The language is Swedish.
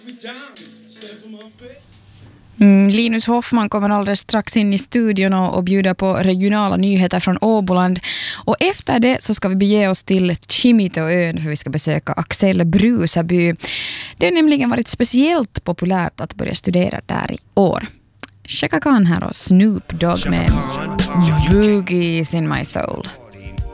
Linus Hoffman kommer alldeles strax in i studion och bjuder på regionala nyheter från Åboland. Och efter det så ska vi bege oss till Kimitoön för vi ska besöka Axel Brusaby. Det har nämligen varit speciellt populärt att börja studera där i år. Chaka Khan här och Snoop Dogg med Boogies in my soul.